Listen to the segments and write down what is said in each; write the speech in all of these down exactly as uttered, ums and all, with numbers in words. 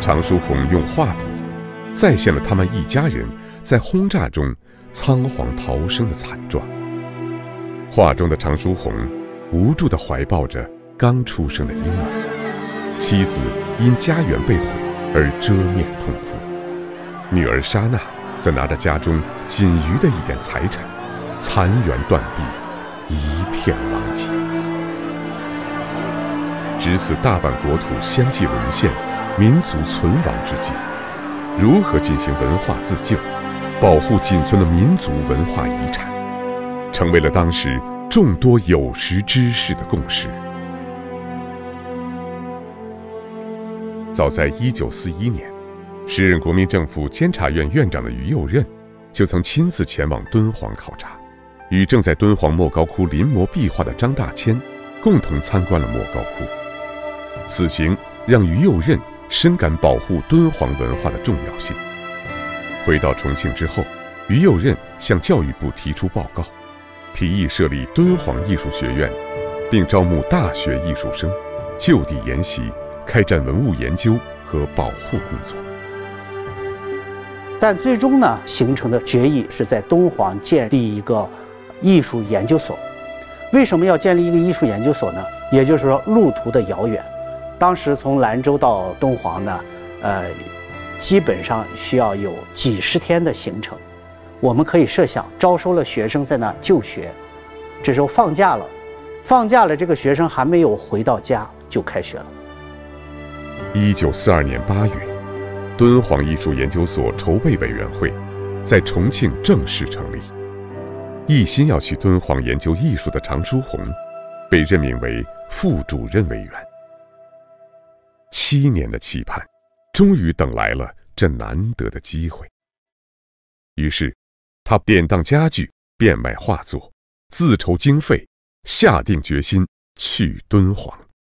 常书鸿用画笔再现了他们一家人在轰炸中仓皇逃生的惨状。画中的常书鸿无助地怀抱着刚出生的婴儿，妻子因家园被毁而遮面痛哭，女儿莎娜则拿着家中仅余的一点财产，残垣断壁，一片狼藉。值此大半国土相继沦陷，民族存亡之际，如何进行文化自救，保护仅存的民族文化遗产，成为了当时众多有识之士的共识。早在一九四一年，时任国民政府监察院院长的于右任就曾亲自前往敦煌考察，与正在敦煌莫高窟临摹壁画的张大千共同参观了莫高窟。此行让于右任深感保护敦煌文化的重要性。回到重庆之后，于右任向教育部提出报告，提议设立敦煌艺术学院，并招募大学艺术生，就地研习，开展文物研究和保护工作。 但最终呢，形成的决议是在敦煌建立一个艺术研究所。为什么要建立一个艺术研究所呢？也就是说，路途的遥远，当时从兰州到敦煌呢，呃，基本上需要有几十天的行程。我们可以设想，招收了学生在那就学，这时候放假了，放假了，这个学生还没有回到家就开学了。 一九四二年八月，敦煌艺术研究所筹备委员会在重庆正式成立。一心要去敦煌研究艺术的常书鸿被任命为副主任委员。七年的期盼，终于等来了这难得的机会。于是，他典当家具，变卖画作，自筹经费，下定决心去敦煌。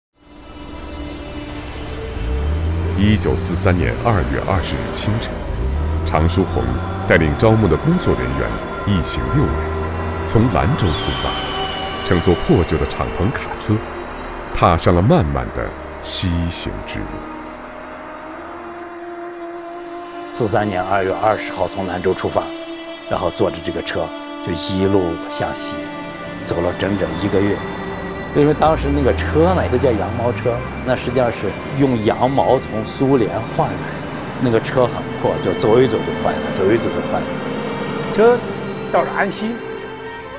一九四三年二月二十日清晨，常书鸿带领招募的工作人员一行六人，从兰州出发，乘坐破旧的敞篷卡车，踏上了漫漫的西行之路。 四三年二月二十号从兰州出发，然后坐着这个车就一路向西，走了整整一个月。因为当时那个车呢，都叫羊毛车，那实际上是用羊毛从苏联换来，那个车很破，就走一走就坏了，走一走就坏了。 车到了安西，